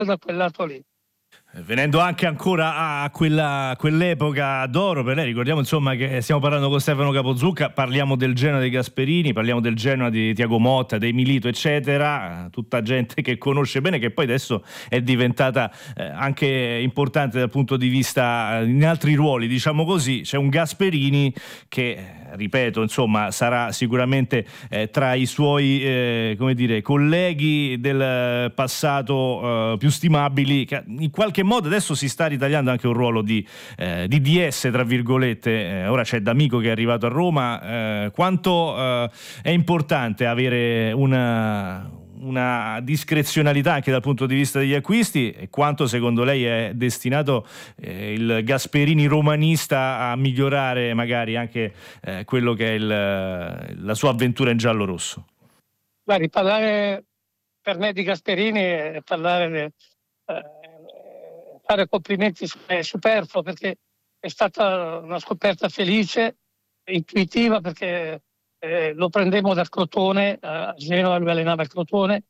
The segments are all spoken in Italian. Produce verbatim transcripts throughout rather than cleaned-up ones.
da quel lato lì. Venendo anche ancora a quella, quell'epoca d'oro per lei, ricordiamo insomma che stiamo parlando con Stefano Capozucca, parliamo del Genoa dei Gasperini, parliamo del Genoa di Tiago Motta, dei Milito eccetera, tutta gente che conosce bene, che poi adesso è diventata eh, anche importante dal punto di vista eh, in altri ruoli, diciamo così. C'è un Gasperini che, ripeto, insomma sarà sicuramente eh, tra i suoi eh, come dire, colleghi del passato eh, più stimabili, che in qualche modo adesso si sta ritagliando anche un ruolo di, eh, di D S tra virgolette. Eh, ora c'è D'Amico che è arrivato a Roma. Eh, quanto eh, è importante avere una, una discrezionalità anche dal punto di vista degli acquisti, e quanto secondo lei è destinato eh, il Gasperini romanista a migliorare magari anche eh, quello che è il, la sua avventura in giallo-rosso? Guardi, parlare per me di Gasperini è parlare de, eh, fare complimenti è superfluo, perché è stata una scoperta felice, intuitiva, perché eh, lo prendemmo dal Crotone, a Genova lui allenava il Crotone,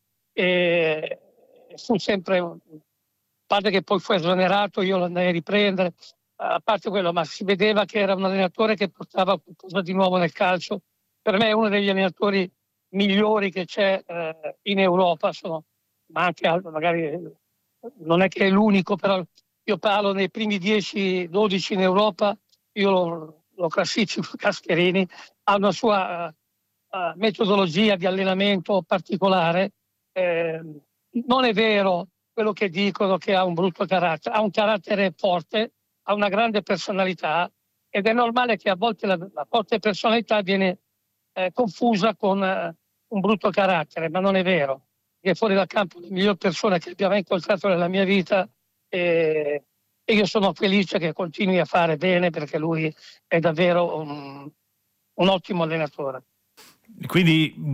e fu sempre, a parte che poi fu esonerato, io lo andai a riprendere, a parte quello, ma si vedeva che era un allenatore che portava qualcosa di nuovo nel calcio. Per me è uno degli allenatori migliori che c'è eh, in Europa, sono, ma anche altro, magari non è che è l'unico, però io parlo nei primi dieci dodici in Europa, io lo, lo classifico Gasperini, ha una sua uh, uh, metodologia di allenamento particolare. Eh, non è vero quello che dicono che ha un brutto carattere, ha un carattere forte, ha una grande personalità, ed è normale che a volte la, la forte personalità viene eh, confusa con eh, un brutto carattere, ma non è vero. È fuori dal campo la miglior persona che abbia mai incontrato nella mia vita, e, e io sono felice che continui a fare bene, perché lui è davvero un, un ottimo allenatore. Quindi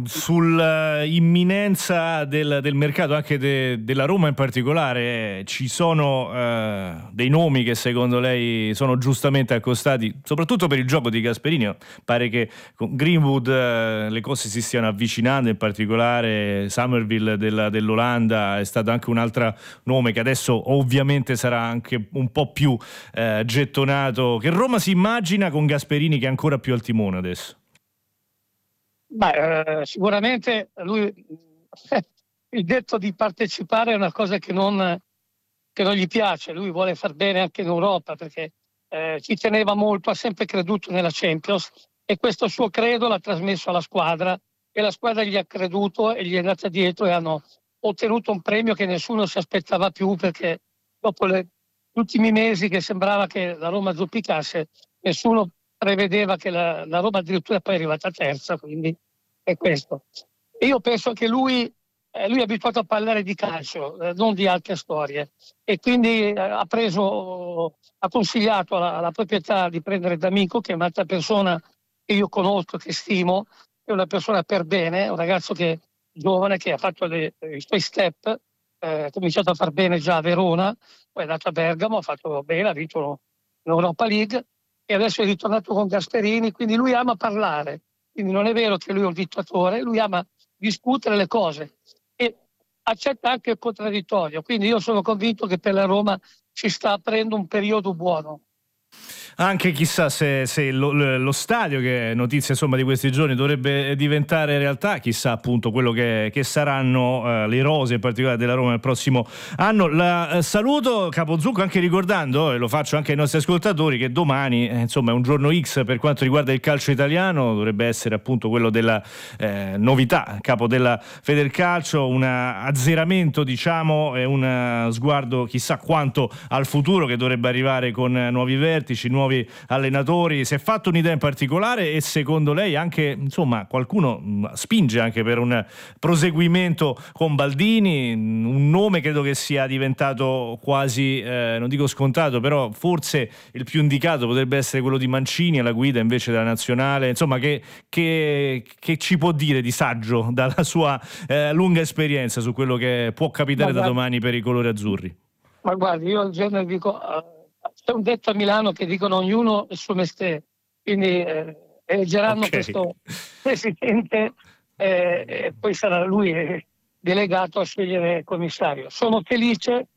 sull'imminenza del, del mercato anche de, della Roma in particolare, ci sono eh, dei nomi che secondo lei sono giustamente accostati, soprattutto per il gioco di Gasperini? Pare che con Greenwood eh, le cose si stiano avvicinando, in particolare Somerville della, dell'Olanda è stato anche un altro nome che adesso ovviamente sarà anche un po' più eh, gettonato, che Roma si immagina con Gasperini che è ancora più al timone adesso. Beh, eh, sicuramente lui il detto di partecipare è una cosa che non, che non gli piace. Lui vuole far bene anche in Europa, perché eh, ci teneva molto, ha sempre creduto nella Champions, e questo suo credo l'ha trasmesso alla squadra, e la squadra gli ha creduto e gli è andata dietro, e hanno ottenuto un premio che nessuno si aspettava più, perché dopo le, gli ultimi mesi che sembrava che la Roma zoppicasse, nessuno prevedeva che la, la Roma addirittura poi è arrivata terza, quindi è questo. E io penso che lui, eh, lui è abituato a parlare di calcio, eh, non di altre storie, e quindi eh, ha preso, ha consigliato alla, alla proprietà di prendere D'Amico, che è un'altra persona che io conosco, che stimo, è una persona per bene, un ragazzo che giovane che ha fatto le, i suoi step, eh, ha cominciato a far bene già a Verona, poi è andato a Bergamo, ha fatto bene, ha vinto l'Europa League, e adesso è ritornato con Gasperini, quindi lui ama parlare, quindi non è vero che lui è un dittatore, lui ama discutere le cose e accetta anche il contraddittorio, quindi io sono convinto che per la Roma ci sta aprendo un periodo buono. Anche chissà se, se lo, lo stadio, che è notizia insomma di questi giorni, dovrebbe diventare realtà, chissà appunto quello che, che saranno uh, le rose in particolare della Roma nel prossimo anno. La uh, saluto Capozucco, anche ricordando, e lo faccio anche ai nostri ascoltatori, che domani eh, insomma è un giorno X per quanto riguarda il calcio italiano, dovrebbe essere appunto quello della eh, novità, capo della Federcalcio, un azzeramento diciamo e un sguardo chissà quanto al futuro, che dovrebbe arrivare con nuovi vertici, nuovi allenatori. Si è fatto un'idea in particolare, e secondo lei anche insomma qualcuno mh, spinge anche per un proseguimento con Baldini, un nome credo che sia diventato quasi eh, non dico scontato, però forse il più indicato potrebbe essere quello di Mancini alla guida invece della nazionale. Insomma, che, che, che ci può dire di saggio dalla sua eh, lunga esperienza su quello che può capitare da domani per i colori azzurri? Ma guardi, io al giorno dico uh... c'è un detto a Milano che dicono ognuno il suo mestiere, quindi eh, eleggeranno okay. questo presidente eh, e poi sarà lui, eh, delegato a scegliere il commissario. Sono felice